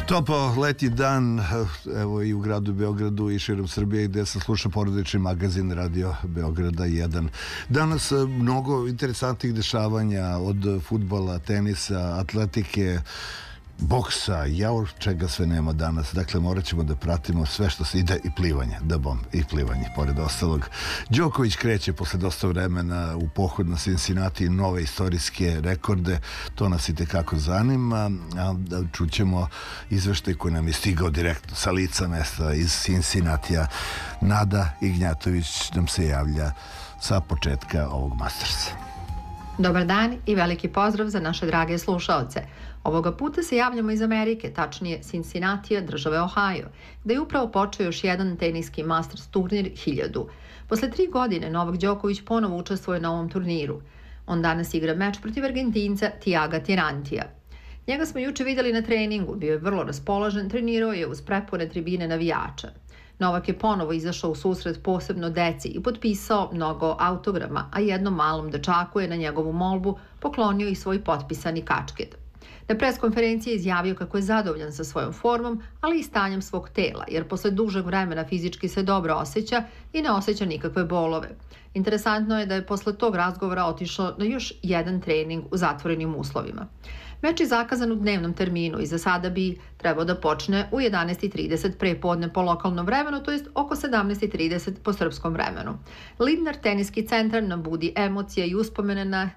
Topao letnji dan, evo i u gradu Beogradu i širom Srbije, gde se sluša porodični magazin Radio Beograda 1. Danas mnogo interesantnih dešavanja od fudbala, tenisa, atletike, boksa, čega sve nema danas. Dakle, morat ćemo da pratimo sve što se ide i plivanje, i plivanje, pored ostalog. Đoković kreće posle dosta vremena u pohod na Cincinnati, nove istorijske rekorde, to nas i tekako zanima. Čućemo izveštaj koji nam je stigao direktno sa lica mesta iz Cincinnatija. Nada Ignjatović nam se javlja sa početka ovog Mastersa. Dobar dan i veliki pozdrav za naše drage slušaoce. Ovoga puta se javljamo iz Amerike, tačnije Cincinnatija, države Ohio, gde je upravo počeo još jedan teniski Masters turnir 1000. Posle 3 godine Novak Đoković ponovo učestvuje na ovom turniru. On danas igra meč protiv Argentinca Tiaga Tirantija. Njega smo juče videli na treningu, bio je vrlo raspoložen, trenirao je uz prepune tribine navijača. Novak je ponovo izašao u susret posebno deci i potpisao mnogo autograma, a jednom malom dečaku je na njegovu molbu poklonio i svoj potpisani kačket. Na preskonferenciji je izjavio kako je zadovoljan sa svojom formom, ali i stanjem svog tela, jer posle dužeg vremena fizički se dobro osjeća i ne osjeća nikakve bolove. Interesantno je da je posle tog razgovora otišao na još jedan trening u zatvorenim uslovima. Meč je zakazan u dnevnom terminu i za sada bi trebao da počne u 11:30 prepodne po lokalnom vremenu, to jest oko 17:30 po srpskom vremenu. Lindner teniski centar nam budi emocije i uspomene na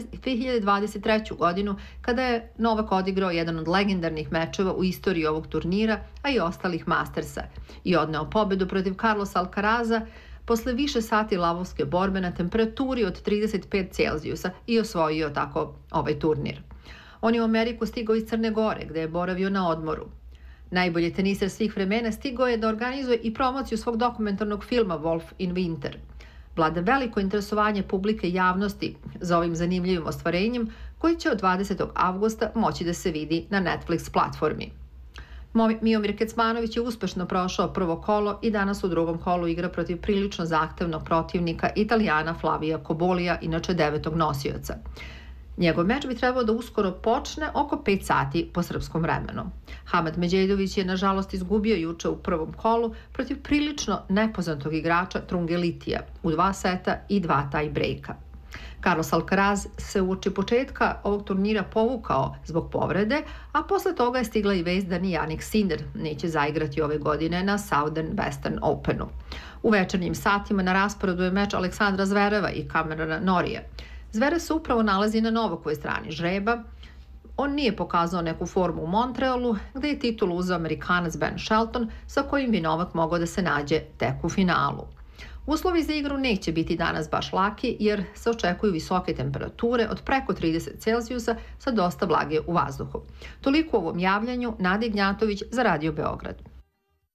2023. godinu, kada je Novak odigrao jedan od legendarnih mečeva u istoriji ovog turnira, a i ostalih Mastersa, i odneo pobedu protiv Carlosa Alcaraza posle više sati lavovske borbe na temperaturi od 35 Celzijusa i osvojio tako ovaj turnir. On je u Ameriku stigao iz Crne Gore, gde je boravio na odmoru. Najbolji teniser svih vremena stigao je da organizuje i promociju svog dokumentarnog filma Wolf in Winter. Vlada veliko interesovanje publike i javnosti za ovim zanimljivim ostvarenjem, koji će od 20. avgusta moći da se vidi na Netflix platformi. Miomir Kecmanović je uspešno prošao prvo kolo i danas u drugom kolu igra protiv prilično zahtevnog protivnika Italijana Flavija Kobolija, inače 9. nosioca. Njegov meč bi trebao da uskoro počne oko 5 sati po srpskom vremenu. Hamad Međedović je nažalost izgubio juče u prvom kolu protiv prilično nepoznatog igrača Trungelitija u 2 seta i 2 tie breaka. Carlos Alcaraz se uoči početka ovog turnira povukao zbog povrede, a posle toga je stigla i vest da ni Jannik Sinner neće zaigrati ove godine na Southern Western Openu. U večernjim satima na rasporedu je meč Aleksandra Zvereva i Camerona Norija. Zverev se upravo nalazi na Novakovoj strani žreba. On nije pokazao neku formu u Montrealu, gde je titulu uzeo Amerikanac Ben Shelton, sa kojim bi Novak mogao da se nađe tek u finalu. Uslovi za igru neće biti danas baš laki, jer se očekuju visoke temperature od preko 30 Celzijusa sa dosta vlage u vazduhu. Toliko u ovom javljanju. Nada Ignjatović za Radio Beograd.